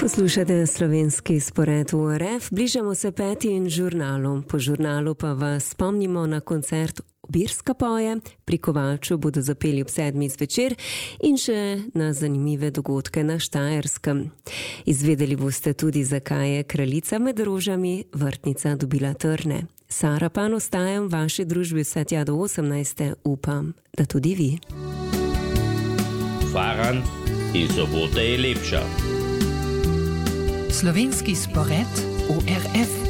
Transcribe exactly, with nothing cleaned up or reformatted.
Poslušate slovenski spored v U R F, bližamo se petim žurnalu. Po žurnalu pa vas spomnimo na koncert Obirska poje, pri Kovaču bodo zapeli ob sedmih zvečer in še na zanimive dogodke na Štajerskem. Izvedeli boste tudi, zakaj je kraljica med rožami vrtnica dobila trne. Sara Pan ostajam v vaši družbi vse tja do osemnajste, upam, da tudi vi. Faran in sobota je lepša. Slovenski spored U R F.